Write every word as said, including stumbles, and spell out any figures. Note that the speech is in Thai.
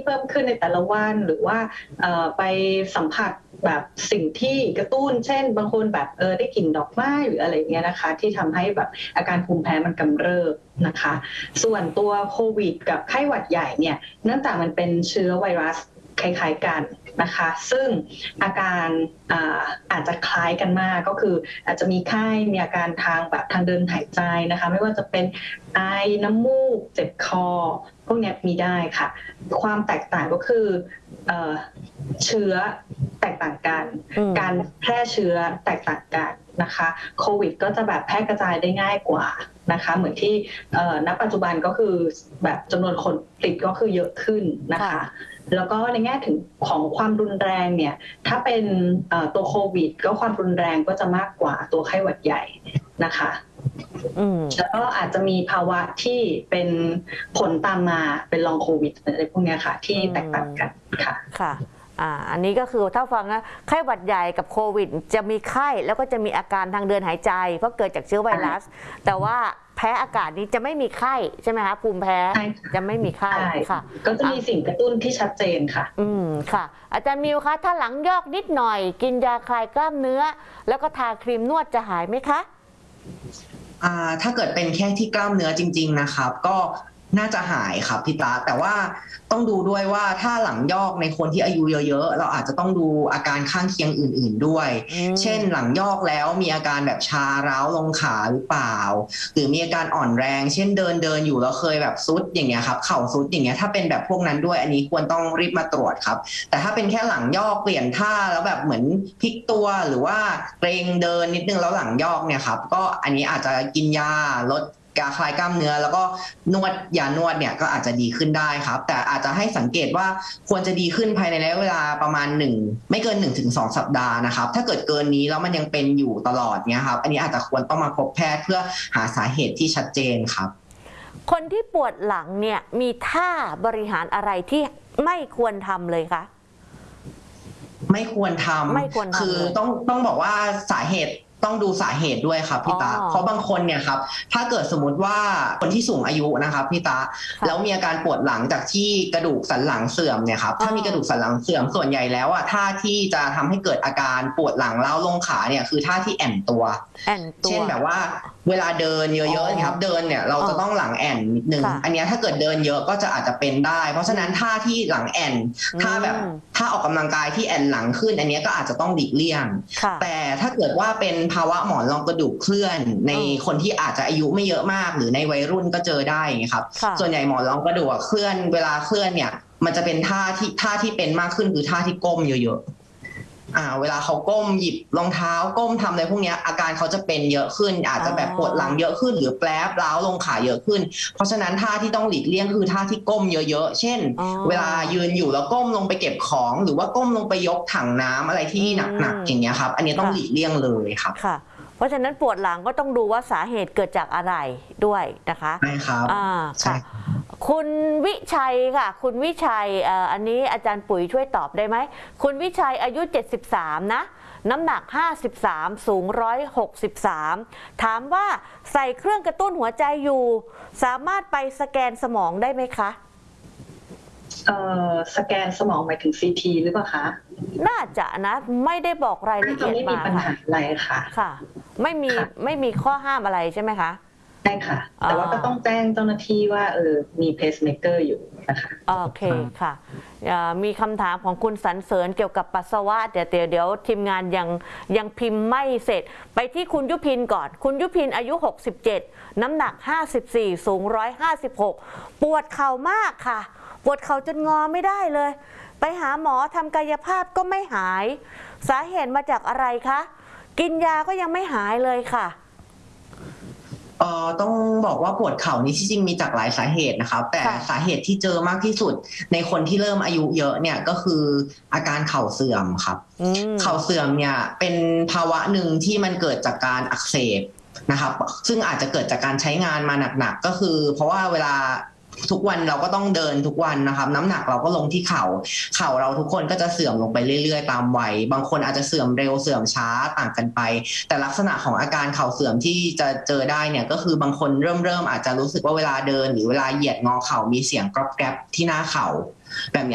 เพิ่มขึ้นในแต่ละวันหรือว่าไปสัมผัสแบบสิ่งที่กระตุ้นเช่นบางคนแบบเออได้กลิ่นดอกไม้หรืออะไรเงี้ยนะคะที่ทำให้แบบอาการภูมิแพ้มันกำเริบนะคะส่วนตัวโควิดกับไข้หวัดใหญ่เนี่ยเนื่องจากมันเป็นเชื้อไวรัสคล้ายๆกันนะคะซึ่งอาการอาอาจจะคล้ายกันมากก็คืออาจจะมีไข้มีอาการทางแบบทางเดินหายใจนะคะไม่ว่าจะเป็นไอน้ำมูกเจ็บคอพวกนี้มีได้ค่ะความแตกต่างก็คือเอ่อเชื้อแตกต่างกันการแพร่เชื้อแตกต่างกันนะคะโควิดก็จะแบบแพร่กระจายได้ง่ายกว่านะคะเหมือนที่ณปัจจุบันก็คือแบบจำนวนคนติดก็คือเยอะขึ้นนะคะแล้วก็ในแง่ถึงของความรุนแรงเนี่ยถ้าเป็นตัวโควิดก็ความรุนแรงก็จะมากกว่าตัวไข้หวัดใหญ่นะคะแล้วก็อาจจะมีภาวะที่เป็นผลตามมาเป็นลองโควิดอะไรพวกนี้ค่ะที่แตกต่างกันค่ะค่ะอ่าอันนี้ก็คือถ้าฟังนะไข้หวัดใหญ่กับโควิดจะมีไข้แล้วก็จะมีอาการทางเดินหายใจเพราะเกิดจากเชื้อไวรัสแต่ว่าแพ้อากาศนี้จะไม่มีไข้ใช่ไหมคะภูมิแพ้จะไม่มีไข้ค่ะก็จะมีสิ่งกระตุ้นที่ชัดเจนค่ะอืมค่ะอาจารย์มิวคะถ้าหลังยอกนิดหน่อยกินยาคลายกล้ามเนื้อแล้วก็ทาครีมนวดจะหายไหมคะอ่าถ้าเกิดเป็นแค่ที่กล้ามเนื้อจริงๆนะครับก็น่าจะหายครับพี่ตาแต่ว่าต้องดูด้วยว่าถ้าหลังยอกในคนที่อายุเยอะๆเราอาจจะต้องดูอาการข้างเคียงอื่นๆด้วยเช่นหลังยอกแล้วมีอาการแบบชาร้าวลงขาหรือเปล่าหรือมีอาการอ่อนแรงเช่นเดินเดินอยู่แล้วเคยแบบซุดอย่างเงี้ยครับเข่าซุดอย่างเงี้ยถ้าเป็นแบบพวกนั้นด้วยอันนี้ควรต้องรีบมาตรวจครับแต่ถ้าเป็นแค่หลังยอกเปลี่ยนท่าแล้วแบบเหมือนพลิกตัวหรือว่าเกรงเดินนิดนึงแล้วหลังยอกเนี่ยครับก็อันนี้อาจจะกินยาลดยาคลายกล้ามเนื้อแล้วก็นวดยานวดเนี่ยก็อาจจะดีขึ้นได้ครับแต่อาจจะให้สังเกตว่าควรจะดีขึ้นภายในระยะเวลาประมาณหนึ่งไม่เกิน หนึ่งถึงสอง สัปดาห์นะครับถ้าเกิดเกินนี้แล้วมันยังเป็นอยู่ตลอดเนี่ยครับอันนี้อาจจะควรต้องมาพบแพทย์เพื่อหาสาเหตุที่ชัดเจนครับคนที่ปวดหลังเนี่ยมีท่าบริหารอะไรที่ไม่ควรทำเลยคะไม่ควรทำคือต้องต้องบอกว่าสาเหตุต้องดูสาเหตุด้วยครับพี่ตาเพราะบางคนเนี่ยครับถ้าเกิดสมมติว่าคนที่สูงอายุนะครับพี่ตาแล้วมีอาการปวดหลังจากที่กระดูกสันหลังเสื่อมเนี่ยครับถ้ามีกระดูกสันหลังเสื่อมส่วนใหญ่แล้วอ่ะท่าที่จะทำให้เกิดอาการปวดหลังล้าวลงขาเนี่ยคือท่าที่แอนตัวเช่นแบบว่าเวลาเดินเยอะๆครับเดินเนี่ยเราจะต้องหลังแอนนิดนึงอันนี้ถ้าเกิดเดินเยอะก็จะอาจจะเป็นได้เพราะฉะนั้นท่าที่หลังแอนท่าแบบถ้าออกกำลังกายที่แอนหลังขึ้นอันนี้ก็อาจจะต้องหลีกเลี่ยงแต่ถ้าเกิดว่าเป็นภาวะหมอนรองกระดูกเคลื่อนในคนที่อาจจะอายุไม่เยอะมากหรือในวัยรุ่นก็เจอได้ไงครับส่วนใหญ่หมอนรองกระดูกเคลื่อนเวลาเคลื่อนเนี่ยมันจะเป็นท่าที่ท่าที่เป็นมากขึ้นคือท่าที่ก้มเยอะๆอ่าเวลาเขาก้มหยิบรองเท้าก้มทำอะไรพวกนี้อาการเขาจะเป็นเยอะขึ้นอาจจะแบบปวดหลังเยอะขึ้นหรือแปรบร้าวลงขาเยอะขึ้นเพราะฉะนั้นท่าที่ต้องหลีกเลี่ยงคือท่าที่ก้มเยอะๆเช่นเวลายืนอยู่แล้วก้มลงไปเก็บของหรือว่าก้มลงไปยกถังน้ำอะไรที่หนักๆอย่างเงี้ยครับอันนี้ต้องหลีกเลี่ยงเลยครับเพราะฉะนั้นปวดหลังก็ต้องดูว่าสาเหตุเกิดจากอะไรด้วยนะคะใช่ครับอ่าค่ะคุณวิชัยค่ะคุณวิชัยอันนี้อาจารย์ปุ๋ยช่วยตอบได้ไหมคุณวิชัยอายุเจ็ดสิบสามนะน้ำหนักห้าสิบสามสูงหนึ่งร้อยหกสิบสามถามว่าใส่เครื่องกระตุ้นหัวใจอยู่สามารถไปสแกนสมองได้ไหมคะเอ่อสแกนสมองหมายถึง ซี ที หรือเปล่าคะน่าจะนะไม่ได้บอกรายละเอียดมาค่ะอะไรค่ะค่ะไม่มีไม่มีข้อห้ามอะไรใช่ไหมคะใช่ค่ะแต่ว่าก็ต้องแจ้งเจ้าหน้าที่ว่าเออมีเพซเมเกอร์อยู่นะคะโอเคค่ะมีคำถามของคุณสรรเสริญเกี่ยวกับปัสสาวะเดี๋ยวเดี๋ยวเดี๋ยวทีมงานยังยังพิมพ์ไม่เสร็จไปที่คุณยุพินก่อนคุณยุพินอายุหกสิบเจ็ดน้ำหนักห้าสิบสี่สูงหนึ่งร้อยห้าสิบหกปวดเข่ามากค่ะปวดเข่าจนงอไม่ได้เลยไปหาหมอทำกายภาพก็ไม่หายสาเหตุมาจากอะไรคะกินยาก็ยังไม่หายเลยค่ะเอ่อต้องบอกว่าปวดเข่านี่ที่จริงมีจากหลายสาเหตุนะครับแต่สาเหตุที่เจอมากที่สุดในคนที่เริ่มอายุเยอะเนี่ยก็คืออาการเข่าเสื่อมครับเข่าเสื่อมเนี่ยเป็นภาวะหนึ่งที่มันเกิดจากการอักเสบนะครับซึ่งอาจจะเกิดจากการใช้งานมาหนักๆก็คือเพราะว่าเวลาทุกวันเราก็ต้องเดินทุกวันนะครับน้ำหนักเราก็ลงที่เข่าเข่าเราทุกคนก็จะเสื่อมลงไปเรื่อยๆตามวัยบางคนอาจจะเสื่อมเร็วเสื่อมช้าต่างกันไปแต่ลักษณะของอาการเข่าเสื่อมที่จะเจอได้เนี่ยก็คือบางคนเริ่มเริ่มอาจจะรู้สึกว่าเวลาเดินหรือเวลาเหยียดงอเข่ามีเสียงกรอบแกรบที่หน้าเข่าแบบนี้